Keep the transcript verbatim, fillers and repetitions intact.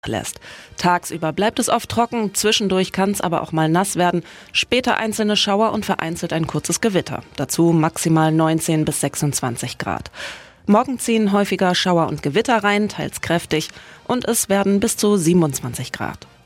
lässt. Tagsüber bleibt es oft trocken, zwischendurch kann es aber auch mal nass werden, später einzelne Schauer und vereinzelt ein kurzes Gewitter. Dazu maximal neunzehn bis sechsundzwanzig Grad. Morgen ziehen häufiger Schauer und Gewitter rein, teils kräftig, und es werden bis zu siebenundzwanzig Grad.